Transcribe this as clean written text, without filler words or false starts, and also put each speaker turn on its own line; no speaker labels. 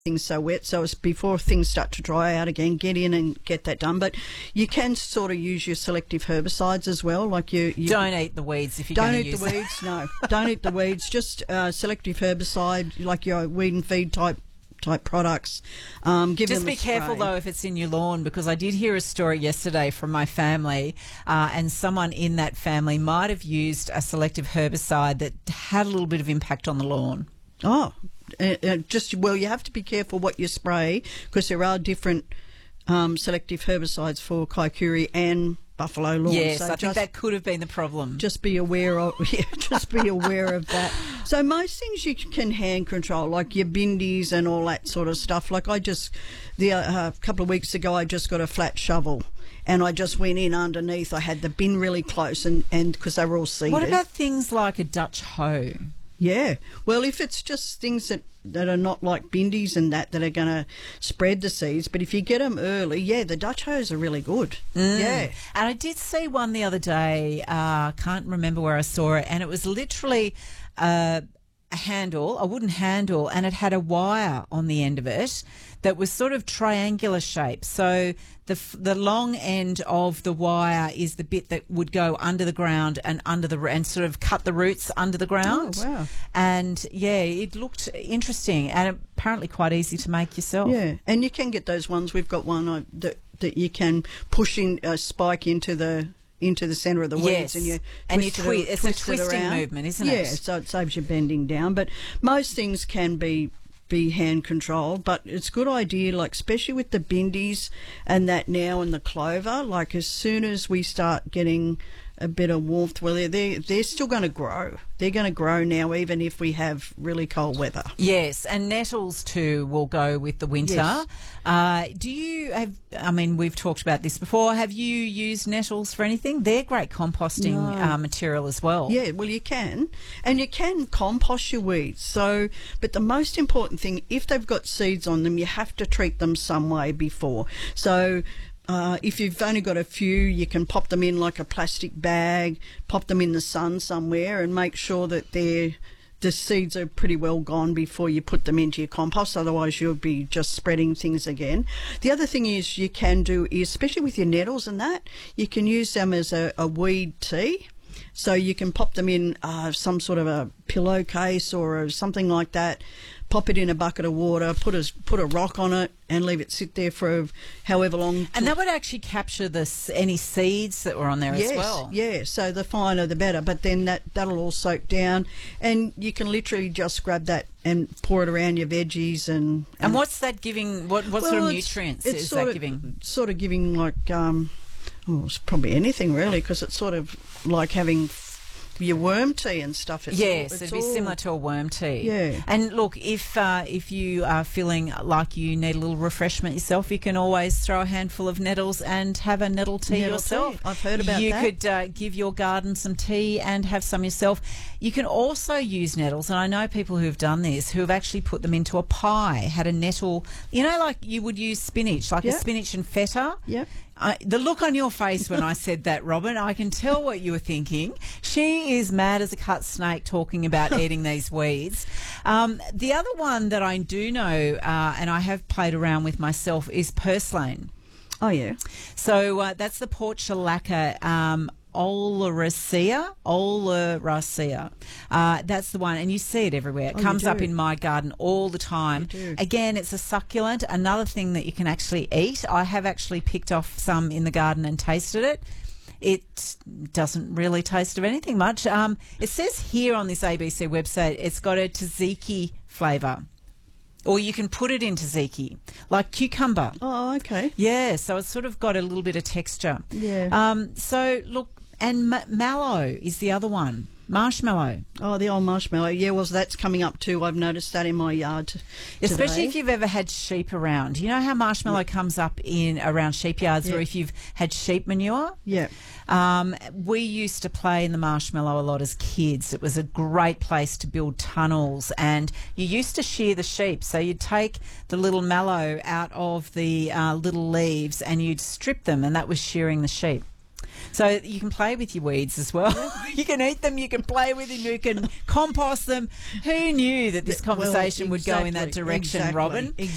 things so wet, so it's before things start to dry out again, get in and get that done. But you can sort of use your selective herbicides as well. Like you
don't eat the weeds if you're
don't
going to
eat
use
the weeds. No, don't eat the weeds. Just selective herbicide, like your weed and feed type products.
Just be careful though if it's in your lawn, because I did hear a story yesterday from my family, and someone in that family might have used a selective herbicide that had a little bit of impact on the lawn.
Oh. You have to be careful what you spray, because there are different selective herbicides for Kaikouri and buffalo lawns.
Yes,
so
I think that could have been the problem.
Just be aware of that. So most things you can hand control, like your bindies and all that sort of stuff. Like a couple of weeks ago, I just got a flat shovel. And I just went in underneath. I had the bin really close, and because they were all seeded.
What about things like a Dutch hoe?
Yeah. Well, if it's just things that are not like bindies and that are going to spread the seeds, but if you get them early, the Dutch hoes are really good. Yeah.
And I did see one the other day, can't remember where I saw it, and it was literally a wooden handle, and it had a wire on the end of it that was sort of triangular shape. So the long end of the wire is the bit that would go under the ground and and sort of cut the roots under the ground.
Oh, wow.
And it looked interesting and apparently quite easy to make yourself.
Yeah, and you can get those ones. We've got one that you can push in a spike into the centre of the weeds, and
it's a twisting movement, isn't it?
Yeah, so it saves you bending down. But most things can be hand controlled, but it's a good idea, like especially with the bindies and that now, and the clover, like as soon as we start getting a bit of warmth, well, they're still going to grow. They're going to grow now, even if we have really cold weather.
Yes, and nettles too will go with the winter. Yes. Do you have, we've talked about this before, have you used nettles for anything? They're great composting material as well.
Yeah, well, you can. And you can compost your weeds. So, but the most important thing, if they've got seeds on them, you have to treat them some way before. So, if you've only got a few, you can pop them in like a plastic bag, pop them in the sun somewhere, and make sure that the seeds are pretty well gone before you put them into your compost. Otherwise, you'll be just spreading things again. The other thing is you can do is, especially with your nettles and that, you can use them as a weed tea. So you can pop them in some sort of a pillowcase or something like that. Pop it in a bucket of water, put a rock on it, and leave it sit there for however long.
And that would actually capture any seeds that were on there as well.
Yeah, so the finer the better. But then that'll all soak down, and you can literally just grab that and pour it around your veggies. And
what's that giving? What sort of nutrients is that giving?
Sort of giving like it's probably anything really, because it's sort of like having your worm tea and stuff.
It'd be similar to a worm tea.
Yeah.
And look, if you are feeling like you need a little refreshment yourself, you can always throw a handful of nettles and have a nettle tea yourself.
I've heard about that.
You could give your garden some tea and have some yourself. You can also use nettles, and I know people who've done this, who have actually put them into a pie, had a nettle, like you would use spinach, like a spinach and feta.
Yep.
The look on your face when I said that, Robin, I can tell what you were thinking. She is mad as a cut snake talking about eating these weeds. The other one that I do know, and I have played around with myself, is purslane.
Oh, yeah.
So that's the Portulaca Oleracea. That's the one, and you see it everywhere. It comes up in my garden all the time. Again, it's a succulent. Another thing that you can actually eat. I have actually picked off some in the garden and tasted it. It doesn't really taste of anything much. It says here on this ABC website it's got a tzatziki flavour. Or you can put it in tzatziki, like cucumber.
Oh, okay.
Yeah, so it's sort of got a little bit of texture.
Yeah.
So, look, and mallow is the other one. Marshmallow.
Oh, the old marshmallow. Yeah, well, that's coming up too. I've noticed that in my yard
Especially if you've ever had sheep around. You know how marshmallow comes up around sheep yards, or if you've had sheep manure?
Yeah.
We used to play in the marshmallow a lot as kids. It was a great place to build tunnels, and you used to shear the sheep. So you'd take the little mallow out of the little leaves and you'd strip them, and that was shearing the sheep. So you can play with your weeds as well. You can eat them, you can play with them, you can compost them. Who knew that this conversation would go in that direction, Robin?